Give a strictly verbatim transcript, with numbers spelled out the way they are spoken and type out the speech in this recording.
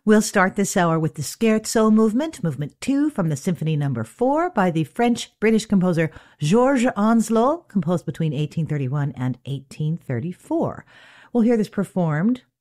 We'll start this hour with the Scherzo movement, movement two from the Symphony Number four by the French-British composer Georges Onslow, composed between eighteen thirty-one and eighteen thirty-four. We'll hear this performed